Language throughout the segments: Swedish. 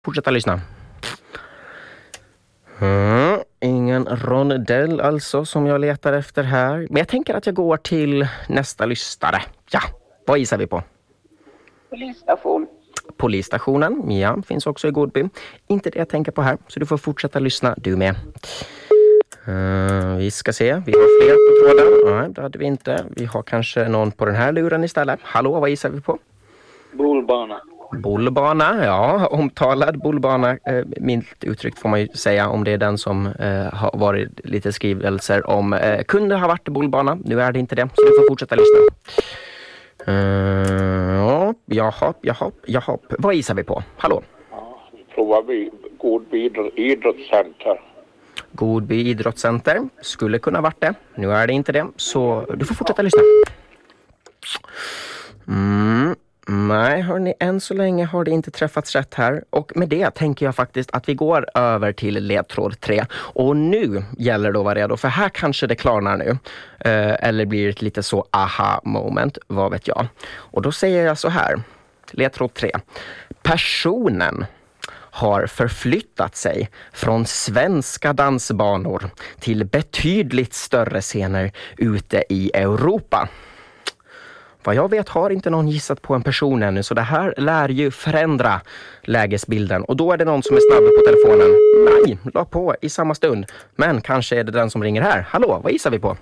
Fortsätta lyssna. Ingen rondell alltså som jag letar efter här. Men jag tänker att jag går till nästa lyssnare. Ja, vad gissar vi på? Polisstation. Polisstationen, ja, finns också i Godby. Inte det jag tänker på här, så du får fortsätta lyssna, du med. Vi ska se, vi har fler på tråden. Nej, det hade vi inte. Vi har kanske någon på den här luren istället. Hallå, vad gissar vi på? Bullbana. Bullbana, ja, omtalad bullbana, milt uttryckt får man ju säga om det är den som har varit lite skrivelser om kunde ha varit bullbana. Nu är det inte det, så du får fortsätta lyssna. Jaha. Vad gissar vi på? Hallå? Ja, provar vi Godby idrottscenter. Godby idrottscenter, skulle kunna varit det. Nu är det inte det, så du får fortsätta lyssna. Nej, hörni, än så länge har det inte träffats rätt här. Och med det tänker jag faktiskt att vi går över till ledtråd 3. Och nu gäller det att vara redo, för här kanske det klarnar nu. Eller blir det lite så aha moment, vad vet jag. Och då säger jag så här, ledtråd 3. Personen har förflyttat sig från svenska dansbanor till betydligt större scener ute i Europa. Vad jag vet har inte någon gissat på en person ännu, så det här lär ju förändra lägesbilden. Och då är det någon som är snabb på telefonen. Nej, la på i samma stund. Men kanske är det den som ringer här. Hallå, vad gissar vi på?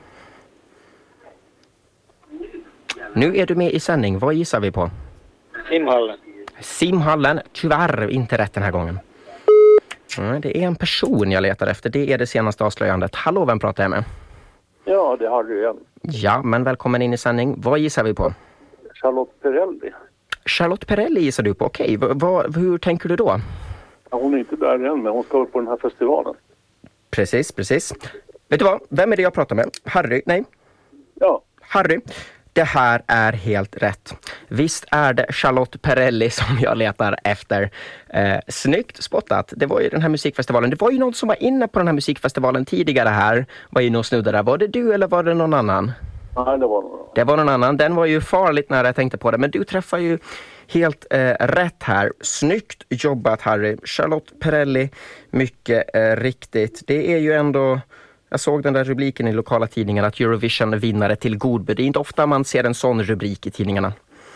Nu är du med i sändning. Vad gissar vi på? Simhallen. Simhallen, tyvärr inte rätt den här gången. Det är en person jag letar efter. Det är det senaste avslöjandet. Hallå, vem pratar jag med? Ja, det har du igen. Ja, men välkommen in i sändning. Vad gissar vi på? Charlotte Perrelli. Charlotte Perrelli gissar du på. Okej, hur tänker du då? Ja, hon är inte där än, men hon ska på den här festivalen. Precis. Vet du vad? Vem är det jag pratar med? Harry? Nej. Ja. Harry. Det här är helt rätt. Visst är det Charlotte Perrelli som jag letar efter. Snyggt spottat. Det var ju den här musikfestivalen. Det var ju någon som var inne på den här musikfestivalen tidigare här. Var ju någon snudde där. Var det du eller var det någon annan? Nej, det var någon annan. Det var någon annan. Den var ju farligt när jag tänkte på det. Men du träffar ju helt rätt här. Snyggt jobbat, Harry. Charlotte Perrelli, mycket riktigt. Det är ju ändå... Jag såg den där rubriken i lokala tidningen att Eurovision vinnare till Godby. Det är inte ofta man ser en sån rubrik i tidningarna.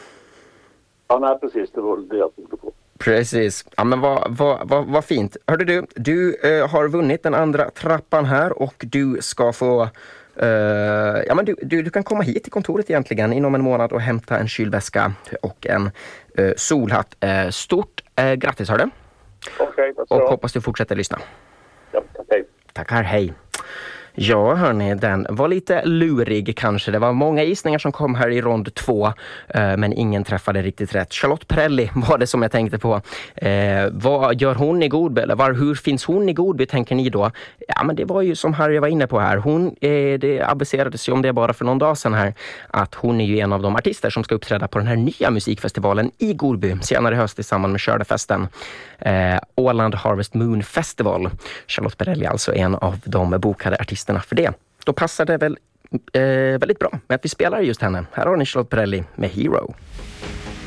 Ja, nej, precis. Det var det jag tänkte på. Precis. Ja, men vad fint. Hörde du har vunnit den andra trappan här och du ska få... ja, men du kan komma hit till kontoret egentligen inom en månad och hämta en kylväska och en solhatt. Stort grattis, hör du? Okej, och hoppas du fortsätter lyssna. Ja, okej. Tackar, hej. Ja, hörni, den var lite lurig kanske. Det var många gissningar som kom här i rond 2, men ingen träffade riktigt rätt. Charlotte Perrelli var det som jag tänkte på. Vad gör hon i Godby? Eller hur finns hon i Godby, tänker ni då? Ja, men det var ju som Harry var inne på här. Det aviserades ju om det bara för någon dag sedan här, att hon är ju en av de artister som ska uppträda på den här nya musikfestivalen i Godby senare i höst i samband med Skördefesten. Åland Harvest Moon Festival. Charlotte Perrelli är alltså en av de bokade artisterna för det. Då passar det väl väldigt bra med att vi spelar just henne. Här har ni Charlotte Perrelli med Hero.